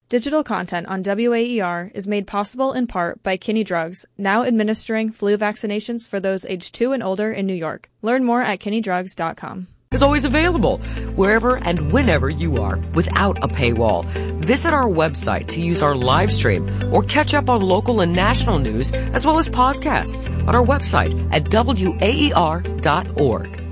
Digital content on WAER is made possible in part by Kinney Drugs, now administering flu vaccinations for those aged 2 and older in New York. Learn more at kinneydrugs.com. Is always available wherever and whenever you are without a paywall. Visit our website to use our live stream or catch up on local and national news as well as podcasts on our website at WAER.org.